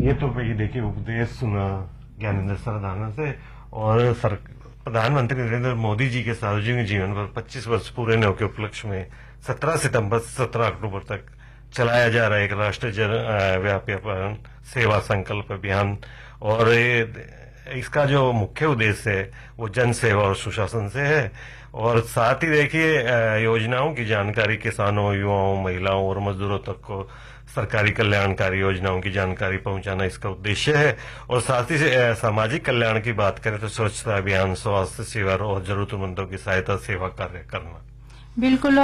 ये तो भाई देखिए उपदेश सुना ज्ञानेंद्र सरदाना से। और प्रधानमंत्री नरेंद्र मोदी जी के सार्वजनिक जीवन पर 25 वर्ष पूरे होने के उपलक्ष्य में 17 सितंबर से 17 अक्टूबर तक चलाया जा रहा है एक राष्ट्रीय जन व्यापी सेवा संकल्प अभियान। और इसका जो मुख्य उद्देश्य है वो जन सेवा और सुशासन से है। और साथ ही देखिए योजनाओं की जानकारी किसानों, युवाओं, महिलाओं और मजदूरों तक को सरकारी कल्याणकारी योजनाओं की जानकारी पहुंचाना इसका उद्देश्य है। और साथ ही सामाजिक कल्याण की बात करें तो स्वच्छता अभियान, स्वास्थ्य सेवा और जरूरतमंदों की सहायता सेवा कार्य करना। बिल्कुल।